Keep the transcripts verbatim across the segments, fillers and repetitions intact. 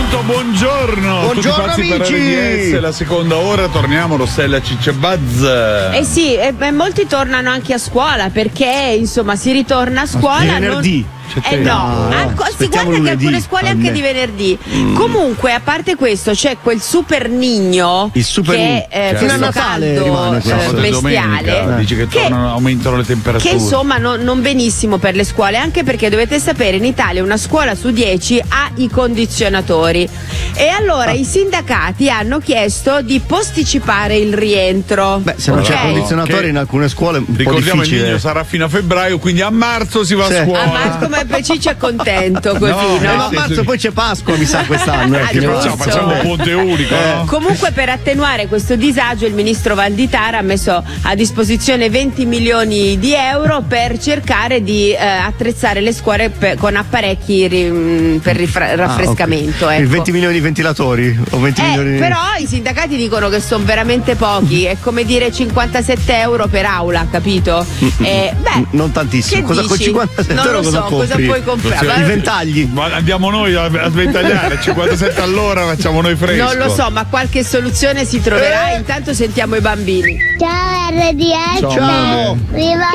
Pronto, buongiorno. Buongiorno Tutti pazzi amici. Per R D S, la seconda ora torniamo Rossella Cicce Buzz. Eh sì, e, e molti tornano anche a scuola perché insomma si ritorna a scuola. Di venerdì. Non... Eh no, no, no, Anco, si aspettiamo guarda che lunedì, alcune scuole anche di venerdì. Mm. Comunque, a parte questo, c'è quel super nigno Il super che Nigno. eh, Fino a questo Natale caldo rimane questo. eh, Sabato e domenica, bestiale dice che, che- tornano, aumentano le temperature. che insomma no- non benissimo per le scuole, anche perché dovete sapere in Italia una scuola su dieci ha i condizionatori e allora Ah. i sindacati hanno chiesto di posticipare il rientro. Beh, se non Ok? c'è condizionatore Che- in alcune scuole è un po' Ricordiamo il difficile. Nigno sarà fino a febbraio, quindi a marzo si va Sì. a scuola. Ah, ma come Ciccio è contento così, No, no? Eh, ma a sì, marzo sì. poi c'è Pasqua, mi sa, quest'anno. eh, Ah, che giusto. facciamo? Facciamo, facciamo un ponte unico, no? Comunque, per attenuare questo disagio, il ministro Valditara ha messo a disposizione venti milioni di euro per cercare di eh, attrezzare le scuole pe- con apparecchi ri- mh, per rifra- raffrescamento. Ah, ok. ecco. Il venti milioni di ventilatori o venti Eh, milioni di... però i sindacati dicono che sono veramente pochi, è come dire cinquantasette euro per aula, capito? Eh, beh, N- non tantissimo. che Cosa con dici? cinquantasette non euro lo cosa so, cosa compri? puoi comprare? I ventagli. Ma andiamo noi a, a sventagliare, cinquantasette all'ora facciamo noi fresco. Non lo so, ma qualche soluzione si troverà. Eh. Intanto sentiamo i bambini. Ciao R D S. Ciao. Ciao. Viva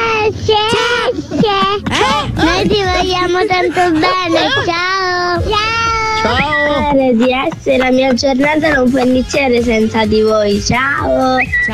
Ciao. Noi ti vogliamo tanto bene. Ciao. Ciao. Ciao. R D S, la mia giornata non può iniziare senza di voi. Ciao.